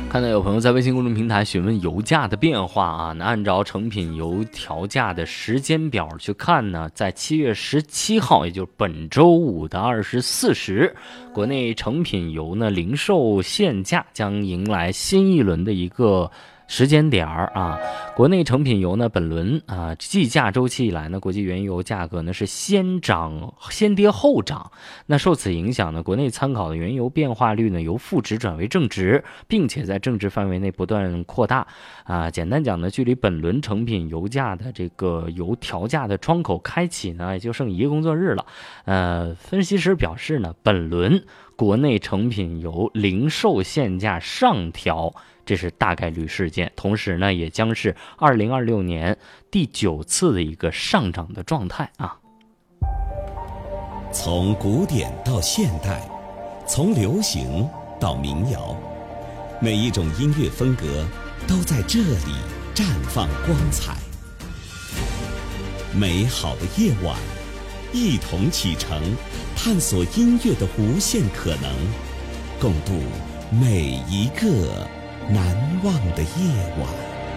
看到有朋友在微信公众平台询问油价的变化啊，那按照成品油调价的时间表去看呢，在7月17号，也就是本周五的24时，国内成品油呢零售限价将迎来新一轮的一个时间点啊。国内成品油呢本轮计价周期以来呢，国际原油价格呢是先跌后涨。那受此影响呢，国内参考的原油变化率呢由负值转为正值，并且在正值范围内不断扩大简单讲呢，距离本轮成品油价的这个油调价的窗口开启呢，也就剩1个工作日了。分析师表示呢，本轮国内成品油零售限价上调，这是大概率事件，同时呢，也将是2026年第9次的一个上涨的状态啊。 从古典到现代，从流行到民谣，每一种音乐风格都在这里绽放光彩。美好的夜晚，一同启程，探索音乐的无限可能，共度每一个难忘的夜晚。